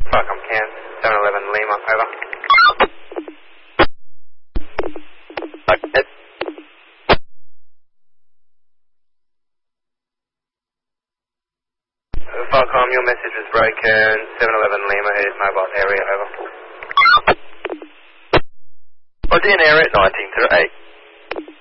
Falcom Can, 711 Lima, over. Okay. Falcom, your message was broken, 711 Lima, it is mobile area, over. Well, in area at 19 to 8.